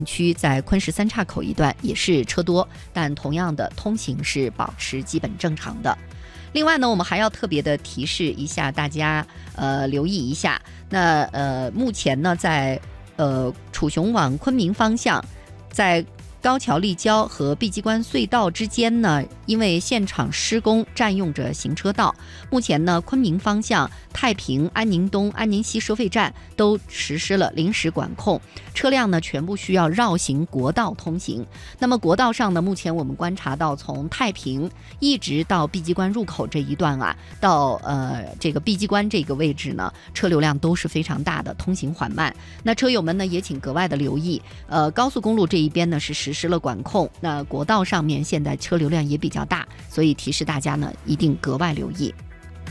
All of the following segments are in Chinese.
区在昆石三岔口一段也是车多，但同样的通行是保持基本正常的。另外呢，我们还要特别的提示一下大家，留意一下。那目前呢，在楚雄往昆明方向，在高桥立交和碧鸡关隧道之间呢，因为现场施工占用着行车道，目前呢，昆明方向太平、安宁东、安宁西收费站都实施了临时管控，车辆呢全部需要绕行国道通行。那么国道上呢，目前我们观察到，从太平一直到碧鸡关入口这一段啊，到这个碧鸡关这个位置呢，车流量都是非常大的，通行缓慢。那车友们呢也请格外的留意，高速公路这一边呢是实施了管控，那国道上面现在车流量也比较大，所以提示大家呢一定格外留意。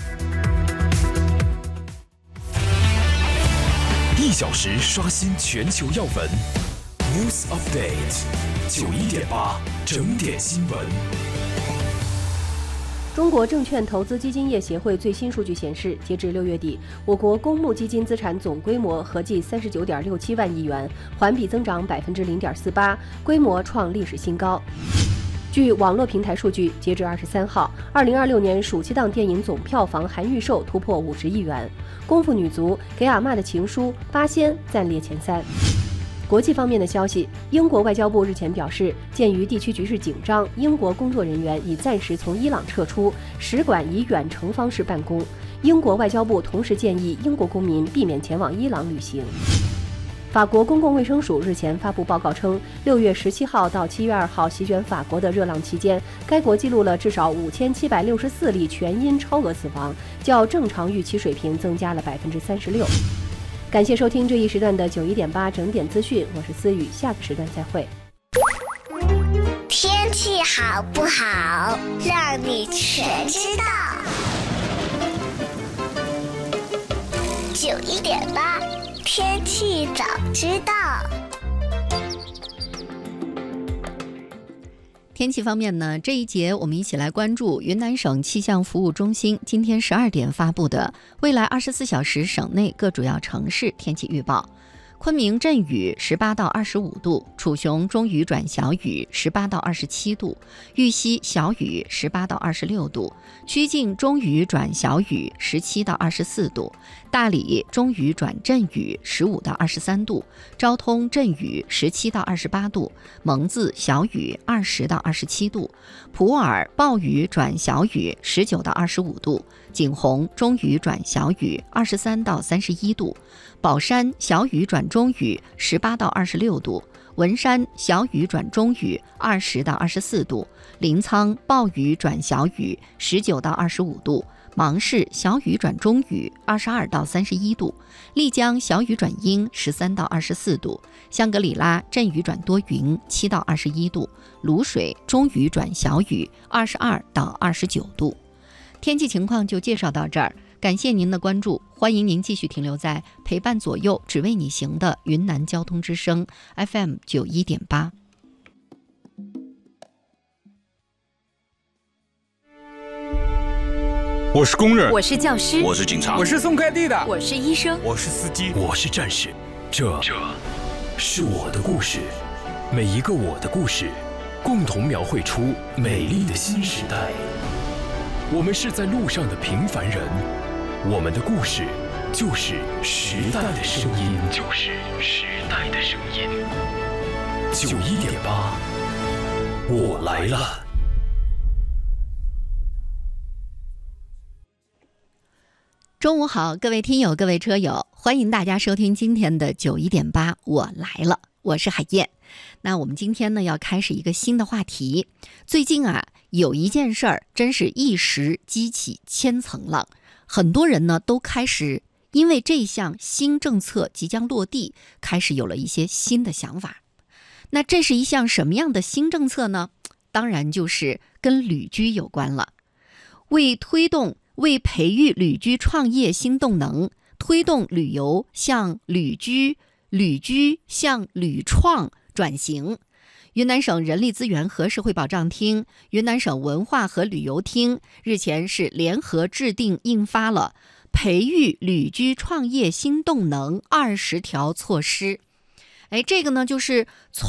1小时刷新全球要闻 ，News Update 91.8整点新闻。 中国证券投资基金业协会最新数据显示，截至6月底，我国公募基金资产总规模合计39.67万亿元，环比增长0.48%，规模创历史新高。据网络平台数据，截至23号，2026年暑期档电影总票房含预售突破50亿元，《功夫女足》、给阿嬷的情书、八仙暂列前3。国际方面的消息，英国外交部日前表示，鉴于地区局势紧张，英国工作人员已暂时从伊朗撤出，使馆以远程方式办公。英国外交部同时建议英国公民避免前往伊朗旅行。法国公共卫生署日前发布报告称，6月17号到7月2号席卷法国的热浪期间，该国记录了至少5764例全因超额死亡，较正常预期水平增加了36%。感谢收听这一时段的91.8整点资讯，我是思雨，下个时段再会。 天气好不好，让你全知道。91.8天气早知道。 天气方面呢，这一节我们一起来关注云南省气象服务中心今天12点发布的未来24小时省内各主要城市天气预报。昆明阵雨18到25度，楚雄中雨转小雨18到27度，玉溪小雨18到26度，曲靖中雨转小雨17到24度，大理中雨转阵雨15到23度，昭通阵雨17到28度，蒙自小雨20到27度，普洱暴雨转小雨19到25度，景洪中雨转小雨23到31度，宝山小雨转中雨18到26度，文山小雨转中雨20到24度，临沧暴雨转小雨19到25度，芒市小雨转中雨22到31度，丽江小雨转阴13到24度，香格里拉阵雨转多云7到21度，卤水中雨转小雨22到29度。天气情况就介绍到这儿，感谢您的关注，欢迎您继续停留在陪伴左右只为你行的云南交通之声 FM 91.8。 我是工人， 我是教师， 我是警察， 我是送快递的， 我是医生， 我是司机， 我是战士。这是我的故事，每一个我的故事，共同描绘出美丽的新时代。我们是在路上的平凡人，我们的故事就是时代的声音，就是时代的声音。91.8，我来了。 中午好，各位听友，各位车友，欢迎大家收听今天的91.8，我来了，我是海燕。那我们今天呢要开始一个新的话题。最近啊，有一件事儿真是一时激起千层浪，很多人呢都开始因为这项新政策即将落地，开始有了一些新的想法。那这是一项什么样的新政策呢？当然就是跟旅居有关了。为培育旅居创业新动能，推动旅游向旅居向旅创转型，云南省人力资源和社会保障厅、云南省文化和旅游厅日前是联合制定印发了培育旅居创业新动能20条措施。 这个呢就是从